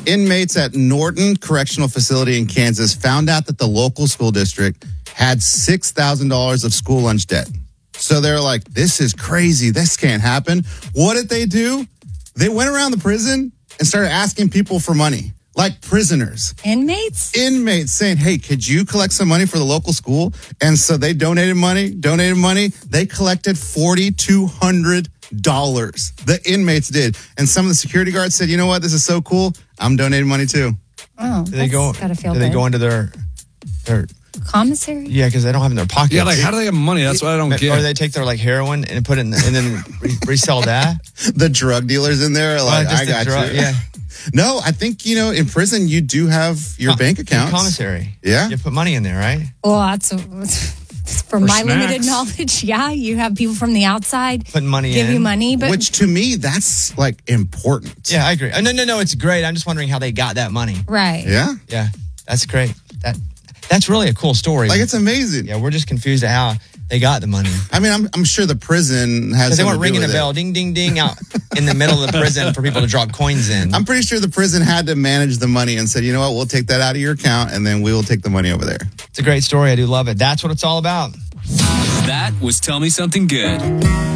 Inmates at Norton Correctional Facility in Kansas found out that the local school district had $6,000 of school lunch debt. So they're like, this is crazy. This can't happen. What did they do? They went around the prison and started asking people for money, like prisoners. Inmates saying, hey, could you collect some money for the local school? And so they donated money. They collected $4,200. The inmates did. And some of the security guards said, you know what? This is so cool. I'm donating money too. Oh, do they go into their commissary? Yeah, because they don't have it in their pockets. Yeah, like how do they have money? That's what I don't get. Or they take their like heroin and put it in and then resell that. The drug dealers in there are like, I got you. Yeah. No, I think, in prison you do have your bank accounts. Commissary. Yeah. You put money in there, right? Well, that's for my snacks. Limited knowledge. Yeah, you have people from the outside putting money give you money, but which to me that's like important. Yeah, I agree. No, it's great. I'm just wondering how they got that money. Right. Yeah, that's great. That's really a cool story. Like, it's amazing. Yeah, we're just confused at how they got the money. I mean, I'm sure the prison has. Because they weren't ringing a bell, ding, ding, ding, out in the middle of the prison for people to drop coins in. I'm pretty sure the prison had to manage the money and said, you know what, we'll take that out of your account and then we will take the money over there. It's a great story. I do love it. That's what it's all about. That was Tell Me Something Good.